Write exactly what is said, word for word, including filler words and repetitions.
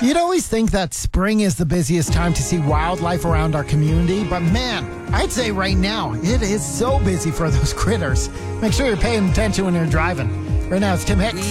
You'd always think that spring is the busiest time to see wildlife around our community, but man, I'd say right now, it is so busy for those critters. Make sure you're paying attention when you're driving. Right now, it's Tim Hicks.